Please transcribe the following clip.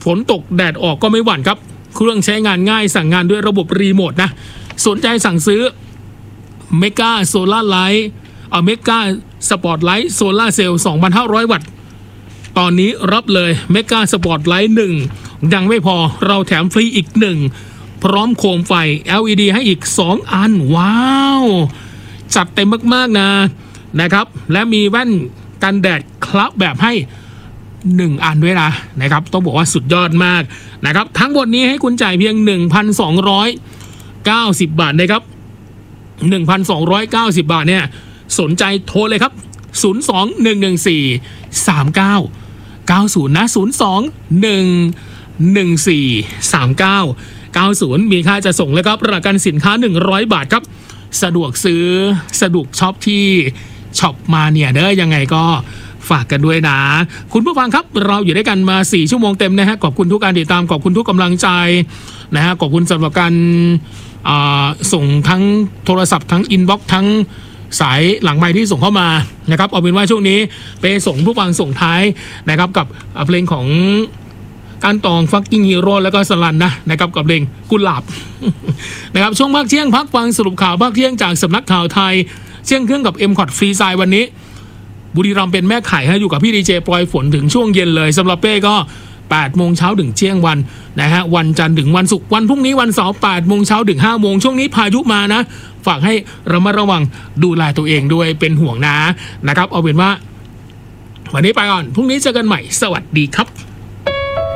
ฝนตกแดดออกก็ไม่หวั่นครับเครื่องใช้งานง่ายสั่งงานด้วยระบบรีโมทนะสนใจสั่งซื้อเมกาโซล่าไลท์เมกาสปอร์ตไลท์โซล่าเซลล์ 2,500 วัตต์ตอนนี้รับเลยเมกาสปอร์ตไลท์1ยังไม่พอเราแถมฟรีอีก1พร้อมโคมไฟ LED ให้อีก2อันว้าวจัดเต็มมากๆนะครับและมีแว่นกันแดดคลับแบบให้1อันด้วยนะครับต้องบอกว่าสุดยอดมากนะครับทั้งหมดนี้ให้คุณจ่ายเพียง 1,290 บาทนะครับ 1,290 บาทเนี่ยสนใจโทรเลยครับ 02-114-3990 นะ 02-114-3990 มีค่าจะส่งแล้วครับประกันสินค้า100 บาทครับสะดวกซื้อสะดวกช็อปที่ช็อปมาเนี่ยเด้อยังไงก็ฝากกันด้วยนะคุณผู้ฟังครับเราอยู่ด้วยกันมา4ชั่วโมงเต็มนะฮะขอบคุณทุกการติดตามขอบคุณทุกกำลังใจนะฮะขอบคุณสำหรับการส่งทั้งโทรศัพท์ทั้งอินบ็อกซ์ทั้งสายหลังไมค์ที่ส่งเข้ามานะครับเอาเป็นว่าช่วงนี้ไปส่งผู้ฟังส่งท้ายนะครับกับเพลงของการตองฟักกิ้งฮีโร่แล้วก็สลันนะครับกับเพลงกุหลาบ นะครับช่วงพักเที่ยงพักฟังสรุปข่าวพักเที่ยงจากสำนักข่าวไทยเที่ยงเครื่องกับ M.Cot ฟรีไซด์วันนี้บุรีรัมย์เป็นแม่ไข่ให้อยู่กับพี่ดีเจปลอยฝนถึงช่วงเย็นเลยสำหรับเป้ก็8โมงเช้าถึงเที่ยงวันนะฮะวันจันทร์ถึงวันศุกร์วันพรุ่งนี้วันเสาร์8โมงเช้าถึง5โมงช่วงนี้พายุมานะฝากให้ระมัดระวังดูแลตัวเองด้วยเป็นห่วงนะครับเอาเป็นว่าวันนี้ไปก่อนพรุ่งนี้เจอกันใหม่สวัสดีครับ